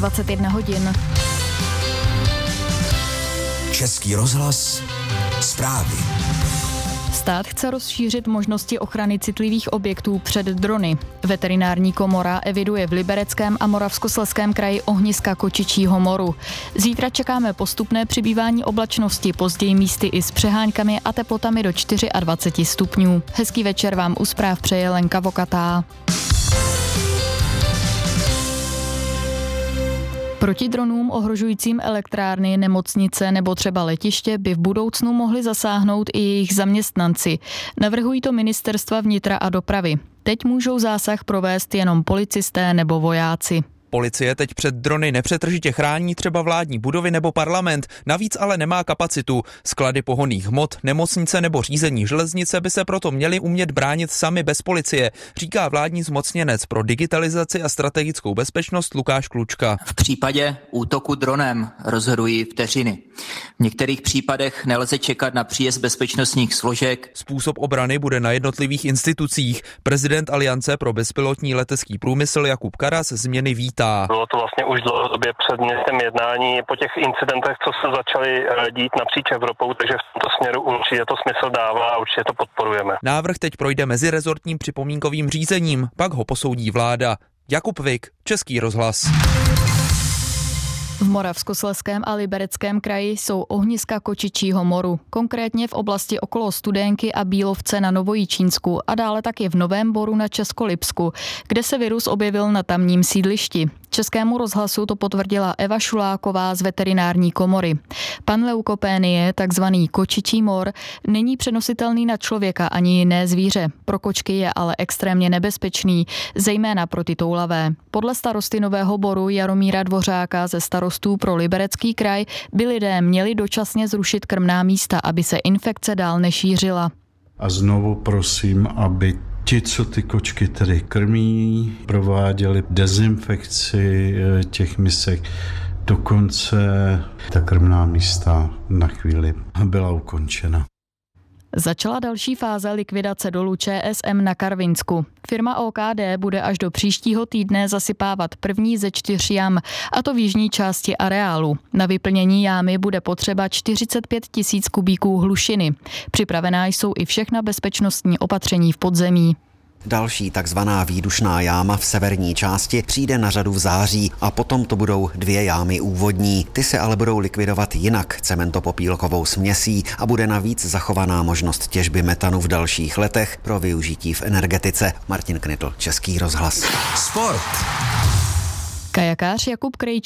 21 hodin. Český rozhlas, zprávy. Stát chce rozšířit možnosti ochrany citlivých objektů před drony. Veterinární komora eviduje v Libereckém a Moravskoslezském kraji ohniska kočičího moru. Zítra čekáme postupné přibývání oblačnosti, později místy i s přeháňkami a teplotami do 24 stupňů. Hezký večer vám u zpráv přeje Lenka Vokatá. Proti dronům ohrožujícím elektrárny, nemocnice nebo třeba letiště by v budoucnu mohli zasáhnout i jejich zaměstnanci. Navrhují to ministerstva vnitra a dopravy. Teď můžou zásah provést jenom policisté nebo vojáci. Policie teď před drony nepřetržitě chrání třeba vládní budovy nebo parlament, navíc ale nemá kapacitu. Sklady pohonných hmot, nemocnice nebo řízení železnice by se proto měly umět bránit sami bez policie, říká vládní zmocněnec pro digitalizaci a strategickou bezpečnost Lukáš Klučka. V případě útoku dronem rozhodují vteřiny. V některých případech nelze čekat na příjezd bezpečnostních složek. Způsob obrany bude na jednotlivých institucích. Prezident Aliance pro bezpilotní letecký průmysl Jakub Karas změny vítá. Bylo to vlastně už dlouhodobě předmětem jednání po těch incidentech, co se začaly dít napříč Evropou, takže v tomto směru určitě to smysl dává a určitě to podporujeme. Návrh teď projde mezirezortním připomínkovým řízením, pak ho posoudí vláda. Jakub Vik, Český rozhlas. V Moravskoslezském a Libereckém kraji jsou ohniska kočičího moru, konkrétně v oblasti okolo Studénky a Bílovce na Novojičínsku a dále taky v Novém Boru na Českolipsku, kde se virus objevil na tamním sídlišti. Českému rozhlasu to potvrdila Eva Šuláková z veterinární komory. Panleukopenie, takzvaný kočičí mor, není přenositelný na člověka ani jiné zvíře. Pro kočky je ale extrémně nebezpečný, zejména pro ty toulavé. Podle starosty Nového Boru Jaromíra Dvořáka ze starostů pro Liberecký kraj by lidé měli dočasně zrušit krmná místa, aby se infekce dál nešířila. A znovu prosím, aby ti, co ty kočky tedy krmí, prováděli dezinfekci těch misek. Dokonce ta krmná místa na chvíli byla ukončena. Začala další fáze likvidace dolu ČSM na Karvinsku. Firma OKD bude až do příštího týdne zasypávat první ze 4 jam, a to v jižní části areálu. Na vyplnění jámy bude potřeba 45 000 kubíků hlušiny. Připravená jsou i všechna bezpečnostní opatření v podzemí. Další takzvaná výdušná jáma v severní části přijde na řadu v září a potom to budou 2 jámy úvodní. Ty se ale budou likvidovat jinak cementopopílkovou směsí a bude navíc zachovaná možnost těžby metanu v dalších letech pro využití v energetice. Martin Knitl, Český rozhlas. Sport. Kajakář Jakub Krejčí